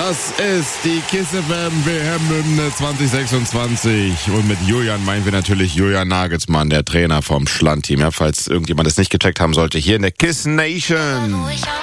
Das ist die Kiss FM WM-Hymne 2026 und mit Julian meinen wir natürlich Julian Nagelsmann, der Trainer vom Schland-Team. Ja, falls irgendjemand das nicht gecheckt haben sollte, hier in der Kiss Nation.